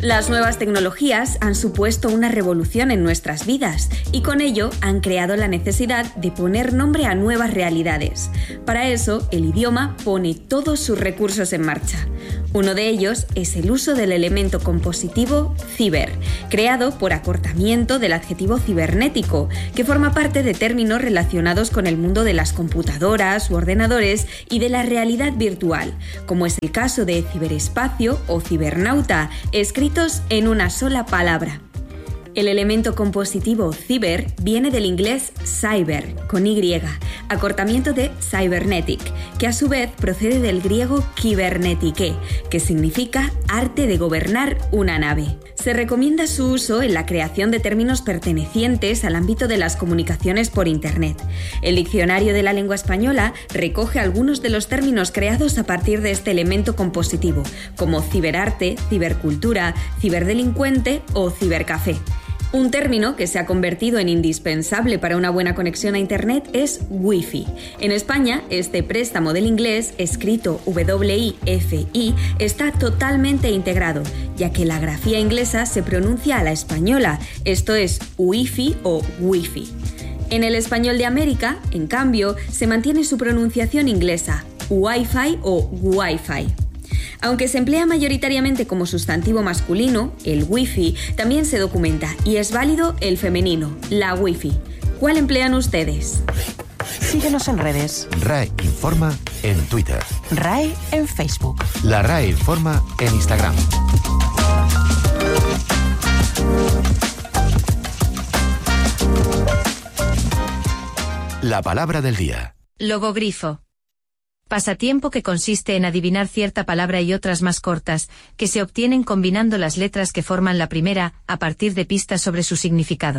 Las nuevas tecnologías han supuesto una revolución en nuestras vidas y con ello han creado la necesidad de poner nombre a nuevas realidades. Para eso, el idioma pone todos sus recursos en marcha. Uno de ellos es el uso del elemento compositivo ciber, creado por acortamiento del adjetivo cibernético, que forma parte de términos relacionados con el mundo de las computadoras u ordenadores y de la realidad virtual, como es el caso de ciberespacio o cibernauta, escritos en una sola palabra. El elemento compositivo ciber viene del inglés cyber, con Y, acortamiento de cybernetic, que a su vez procede del griego kybernetike, que significa arte de gobernar una nave. Se recomienda su uso en la creación de términos pertenecientes al ámbito de las comunicaciones por Internet. El Diccionario de la Lengua Española recoge algunos de los términos creados a partir de este elemento compositivo, como ciberarte, cibercultura, ciberdelincuente o cibercafé. Un término que se ha convertido en indispensable para una buena conexión a Internet es Wi-Fi. En España, este préstamo del inglés, escrito WIFI, está totalmente integrado, ya que la grafía inglesa se pronuncia a la española, esto es Wi-Fi o Wi-Fi. En el español de América, en cambio, se mantiene su pronunciación inglesa, Wi-Fi o Wi-Fi. Aunque se emplea mayoritariamente como sustantivo masculino, el wifi también se documenta y es válido el femenino, la wifi. ¿Cuál emplean ustedes? Síguenos en redes. RAE Informa en Twitter. RAE en Facebook. La RAE Informa en Instagram. La palabra del día. Logogrifo. Pasatiempo que consiste en adivinar cierta palabra y otras más cortas, que se obtienen combinando las letras que forman la primera, a partir de pistas sobre su significado.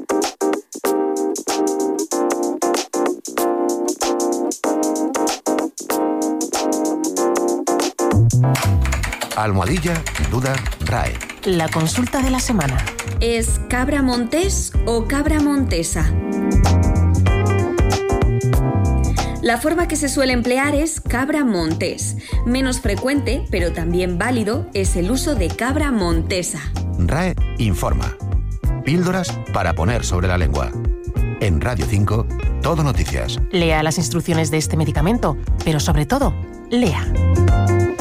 Almohadilla, duda, RAE. La consulta de la semana. ¿Es cabra montés o cabra montesa? La forma que se suele emplear es cabra montés. Menos frecuente, pero también válido, es el uso de cabra montesa. RAE Informa. Píldoras para poner sobre la lengua. En Radio 5, Todo Noticias. Lea las instrucciones de este medicamento, pero sobre todo, lea.